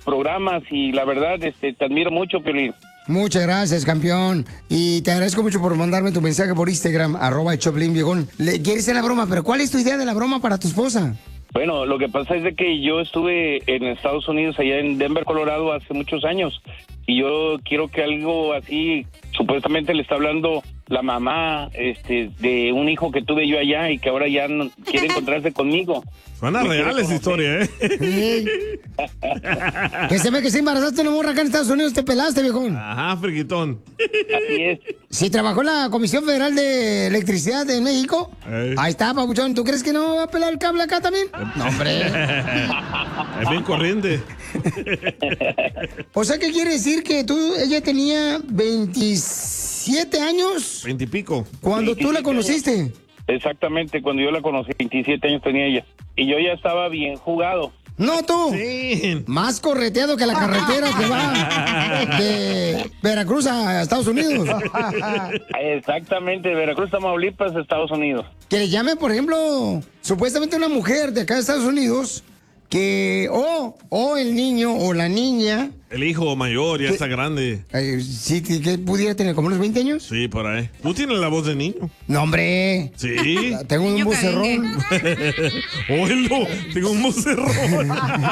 programas y la verdad, te admiro mucho, Piolín. Muchas gracias, campeón. Y te agradezco mucho por mandarme tu mensaje por Instagram, @Choplin Viejón. Le quieres hacer la broma, pero ¿cuál es tu idea de la broma para tu esposa? Bueno, lo que pasa es de que yo estuve en Estados Unidos, allá en Denver, Colorado, hace muchos años. Y yo quiero que algo así, supuestamente le está hablando la mamá de un hijo que tuve yo allá y que ahora ya no quiere encontrarse conmigo. Suena real esa historia, ¿eh? Sí. Que se ve que se embarazaste una morra acá en Estados Unidos, te pelaste, viejón. Ajá, friquitón. Así es. Si trabajó en la Comisión Federal de Electricidad de México, ahí está, papuchón. ¿Tú crees que no va a pelar el cable acá también? No, hombre. Es bien corriente. O sea, ¿qué quiere decir? Que ella tenía 27 años. 20 y pico. Cuando tú la conociste. Exactamente, cuando yo la conocí, 27 años tenía ella. Y yo ya estaba bien jugado. No, tú. Sí. Más correteado que la carretera que va de Veracruz a Estados Unidos. Exactamente, de Veracruz, Tamaulipas, Estados Unidos. Que le llame, por ejemplo, supuestamente una mujer de acá de Estados Unidos que o el niño o la niña. El hijo mayor ya está grande. Sí, que pudiera tener como unos 20 años. Sí, por ahí. ¿Tú tienes la voz de niño? No, hombre. Sí. Tengo un vocerrón. Oílo, tengo un vocerrón.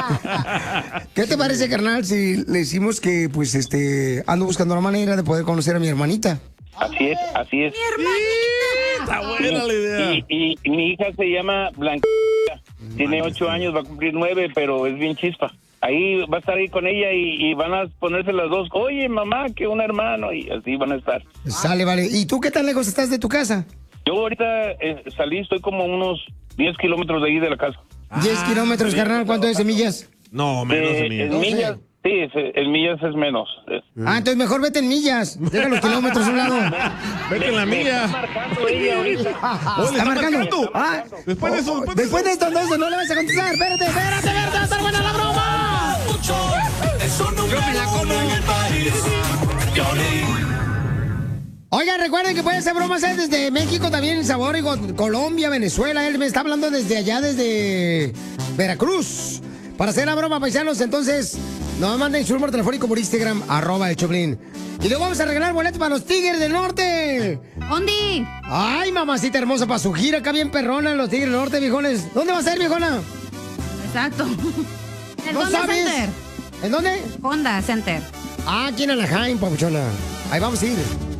¿Qué te parece, carnal, si le decimos que, pues, ando buscando la manera de poder conocer a mi hermanita? Así es, así es. Sí, está buena la idea. Y mi hija se llama Blanca. Tiene 8 años, va a cumplir 9, pero es bien chispa. Ahí va a estar ahí con ella y van a ponerse las dos. Oye, mamá, que un hermano, y así van a estar. Sale, vale. ¿Y tú qué tan lejos estás de tu casa? Yo ahorita salí, estoy como unos 10 kilómetros de ahí de la casa. 10 kilómetros, carnal. ¿Cuánto es en millas? No, menos de millas. En millas, sí, en millas es menos. Entonces mejor vete en millas. Deja los kilómetros a un lado. Vete en la milla. Está marcando ella ahorita. ¿Está marcando? Después de eso, Después de esto, entonces, no le vas a contestar. Espérate, va a estar buena la broma. Yo me la como en el país. Oigan, recuerden que pueden hacer bromas desde México, también El Sabor, Colombia, Venezuela. Él me está hablando desde allá, desde Veracruz. Para hacer la broma, paisanos, entonces, nos manden su número telefónico por Instagram, @el Choplin. Y luego vamos a regalar boletos para los Tigres del Norte. ¿Dónde? Ay, mamacita hermosa, para su gira acá bien perrona, los Tigres del Norte, viejones. ¿Dónde va a ser, viejona? Exacto. ¿En ¿No Honda sabes? Center? ¿En dónde? Honda Center. Aquí en Anaheim, papuchona. Ahí vamos a ir.